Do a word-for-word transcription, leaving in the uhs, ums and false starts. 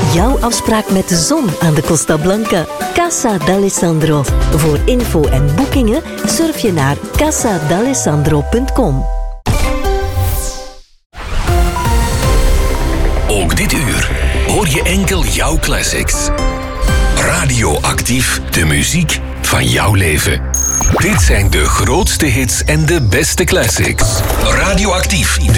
Jouw afspraak met de zon aan de Costa Blanca. Casa d'Alessandro. Voor info en boekingen surf je naar casa d'alessandro punt com. Ook dit uur hoor je enkel jouw classics. Radioactief, de muziek van jouw leven. Dit zijn de grootste hits en de beste classics. Radioactief,